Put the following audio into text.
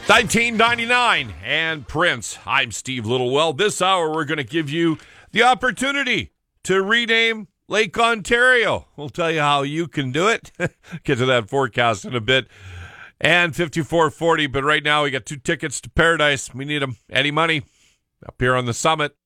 1999 and Prince. I'm Steve Littlewell. This hour, we're going to give you the opportunity to rename Lake Ontario. We'll tell you how you can do it. Get to that forecast in a bit. And 5440, but right now we got 2 tickets to Paradise. We need them. Any money up here on the summit.